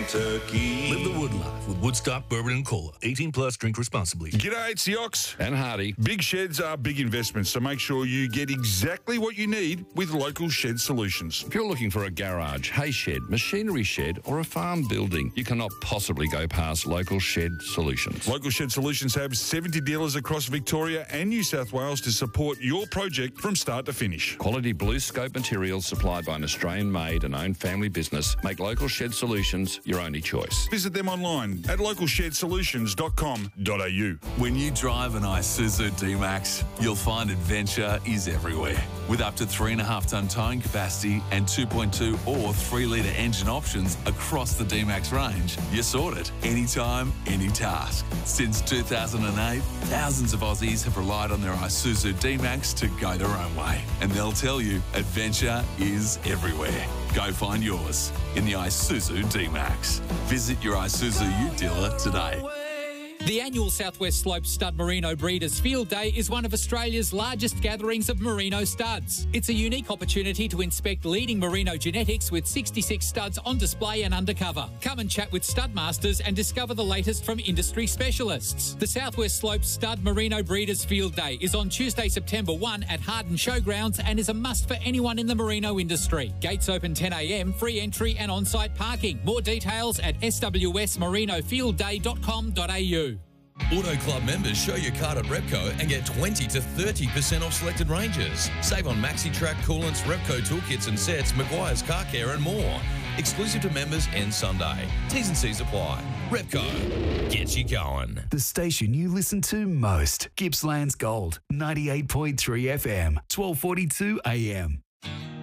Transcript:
Kentucky. Live the wood life with Woodstock Bourbon and Cola. 18 plus, drink responsibly. G'day, it's the Ox. And Hardy. Big sheds are big investments, so make sure you get exactly what you need with Local Shed Solutions. If you're looking for a garage, hay shed, machinery shed, or a farm building, you cannot possibly go past Local Shed Solutions. Local Shed Solutions have 70 dealers across Victoria and New South Wales to support your project from start to finish. Quality blue scope materials supplied by an Australian-made and owned family business make Local Shed Solutions your only choice. Visit them online at localshedsolutions.com.au. When you drive an Isuzu D-Max, you'll find adventure is everywhere. With up to 3.5-tonne towing capacity and 2.2 or 3-litre engine options across the D-Max range, you're sorted. Anytime, any task. Since 2008, thousands of Aussies have relied on their Isuzu D-Max to go their own way. And they'll tell you, adventure is everywhere. Go find yours in the Isuzu D-Max. Visit your Isuzu Ute dealer today. The annual Southwest Slopes Stud Merino Breeders' Field Day is one of Australia's largest gatherings of merino studs. It's a unique opportunity to inspect leading merino genetics with 66 studs on display and undercover. Come and chat with stud masters and discover the latest from industry specialists. The Southwest Slopes Stud Merino Breeders' Field Day is on Tuesday, September 1 at Harden Showgrounds and is a must for anyone in the merino industry. Gates open 10 a.m, free entry and on-site parking. More details at swsmerinofieldday.com.au. Auto Club members show your card at Repco and get 20 to 30% off selected ranges. Save on MaxiTrack, coolants, Repco toolkits and sets, Maguire's Car Care and more. Exclusive to members end Sunday. T's and C's apply. Repco gets you going. The station you listen to most. Gippsland's Gold, 98.3 FM, 1242 AM.